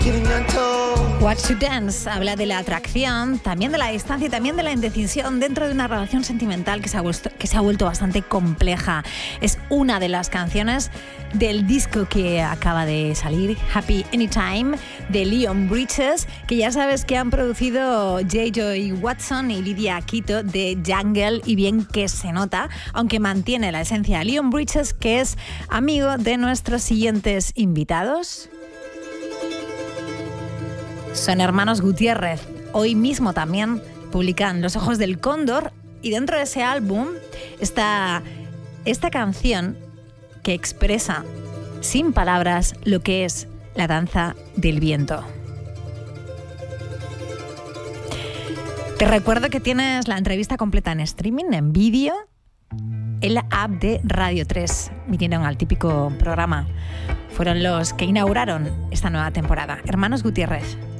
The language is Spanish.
Watch to Dance habla de la atracción, también de la distancia y también de la indecisión dentro de una relación sentimental que se ha vuelto bastante compleja. Es una de las canciones del disco que acaba de salir, Happy Anytime, de Leon Bridges, que ya sabes que han producido J.J. Watson y Lydia Quito de Jungle, y bien que se nota, aunque mantiene la esencia de Leon Bridges, que es amigo de nuestros siguientes invitados. Son hermanos Gutiérrez. Hoy mismo también publican Los Ojos del Cóndor, y dentro de ese álbum está esta canción que expresa sin palabras lo que es la danza del viento. Te recuerdo que tienes la entrevista completa en streaming, en vídeo, en la app de Radio 3. Vinieron al típico programa. Fueron los que inauguraron esta nueva temporada. Hermanos Gutiérrez.